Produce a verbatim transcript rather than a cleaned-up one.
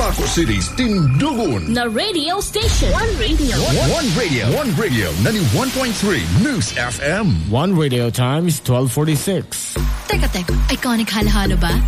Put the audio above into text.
Baco City's Tindugon na radio station. One radio. One, one radio. One radio. ninety-one point three News F M. One radio times twelve forty-six. Teka, teka. Iconic halo-halo ba?